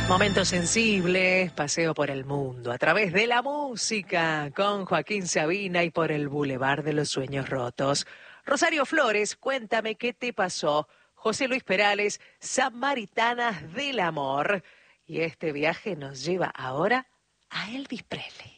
Momentos sensibles, paseo por el mundo a través de la música con Joaquín Sabina y por el Boulevard de los Sueños Rotos. Rosario Flores, cuéntame qué te pasó. José Luis Perales, Samaritanas del Amor. Y este viaje nos lleva ahora a Elvis Presley.